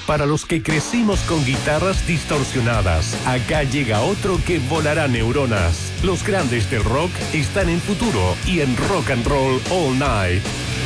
Para los que crecimos con guitarras distorsionadas, acá llega otro que volará neuronas. Los grandes del rock están en Futuro y en Rock and Roll All Night.